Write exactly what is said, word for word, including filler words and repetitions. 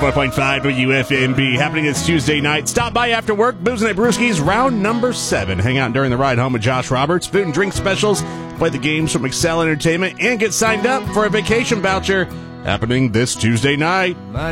one oh four point five W F M B. Happening this Tuesday night. Stop by after work. Boozing at Brewski's, round number seven. Hang out during the ride home with Josh Roberts. Food and drink specials. Play the games from Excel Entertainment and get signed up for a vacation voucher. Happening this Tuesday night.